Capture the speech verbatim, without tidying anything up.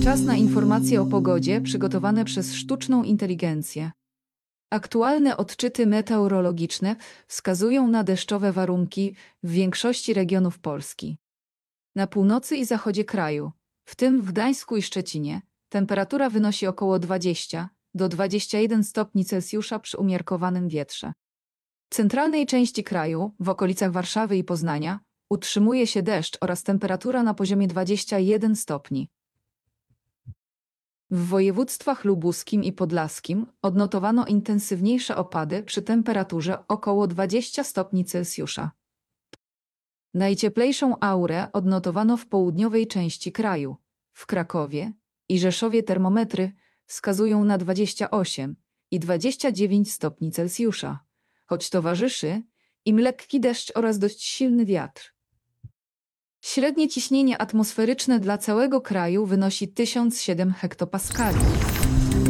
Czas na informacje o pogodzie przygotowane przez sztuczną inteligencję. Aktualne odczyty meteorologiczne wskazują na deszczowe warunki w większości regionów Polski. Na północy i zachodzie kraju, w tym w Gdańsku i Szczecinie, temperatura wynosi około dwadzieścia do dwudziestu jeden stopni Celsjusza przy umiarkowanym wietrze. W centralnej części kraju, w okolicach Warszawy i Poznania, utrzymuje się deszcz oraz temperatura na poziomie dwudziestu jeden stopni. W województwach lubuskim i podlaskim odnotowano intensywniejsze opady przy temperaturze około dwudziestu stopni Celsjusza. Najcieplejszą aurę odnotowano w południowej części kraju. W Krakowie i Rzeszowie termometry wskazują na dwadzieścia osiem i dwadzieścia dziewięć stopni Celsjusza, choć towarzyszy im lekki deszcz oraz dość silny wiatr. Średnie ciśnienie atmosferyczne dla całego kraju wynosi tysiąc siedem hektopaskali.